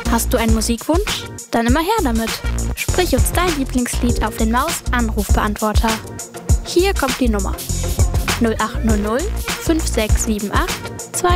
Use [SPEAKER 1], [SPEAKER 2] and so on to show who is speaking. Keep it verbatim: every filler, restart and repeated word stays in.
[SPEAKER 1] Hast du einen Musikwunsch? Dann immer her damit. Sprich uns dein Lieblingslied auf den Maus-Anrufbeantworter. Hier kommt die Nummer null acht null null fünf sechs sieben acht zwei